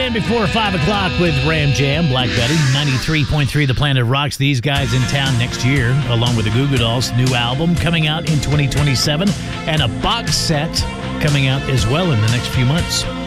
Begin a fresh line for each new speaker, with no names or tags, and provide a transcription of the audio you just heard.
in before 5 o'clock with Ram Jam, Black Betty, 93.3 The Planet Rocks. These guys in town next year, along with the Goo Goo Dolls' new album coming out in 2027, and a box set coming out as well in the next few months.